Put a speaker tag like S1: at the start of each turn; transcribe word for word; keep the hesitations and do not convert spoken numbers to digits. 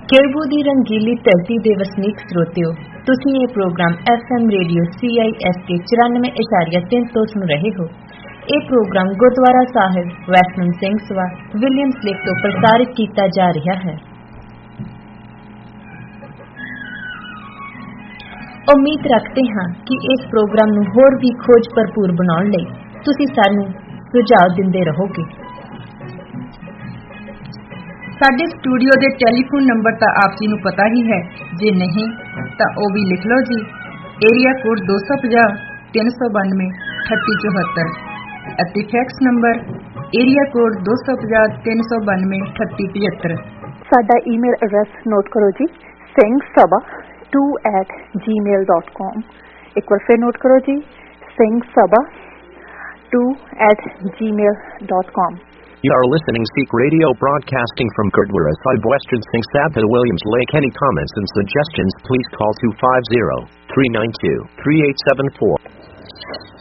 S1: केरबू दी रंगीली धरती दे वसनीक श्रोतियो, तुसीं ये programme F M radio C I S के चौरानवे इशारिया तीन तो सुन रहे हो। ये प्रोग्राम गुरुद्वारा साहिब वैष्णव सिंह सभा विलियम्स लेक तो प्रसारित किया जा रहा है। उम्मीद रखते हैं कि इस प्रोग्राम नूं होर भी खोज भरपूर बनाउण लई तुसीं सानूं सुझाव दिंदे रहोगे।
S2: साडे स्टूडियो दे टैलीफोन नंबर तो आप जी नूं पता ही है, जे नहीं तो वो भी लिख लो जी। एरिया कोड दो सौ पचास तीन सौ बानवे अठत्ती चौहत्तर अति फैक्स नंबर एरिया कोड दो सौ पचास तीन सौ बानवे अठत्ती पचहत्तर।
S3: साडा ईमेल एड्रैस नोट करो जी, Singh Sabha to eight ji mail dot com. एक बार फिर नोट करो जी, Singh Sabha to eight ji mail dot com.
S4: You are listening Sikh Radio broadcasting from Gurdwara Sahib Western Singh Sabha Williams Lake. Any comments and suggestions, please call two five zero, three nine two, three eight seven four.